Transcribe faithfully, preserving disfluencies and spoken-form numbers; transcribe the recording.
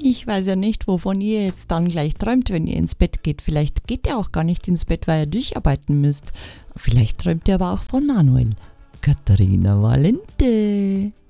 Ich weiß ja nicht, wovon ihr jetzt dann gleich träumt, wenn ihr ins Bett geht. Vielleicht geht ihr auch gar nicht ins Bett, weil ihr durcharbeiten müsst. Vielleicht träumt ihr aber auch von Manuel. Katharina Valente.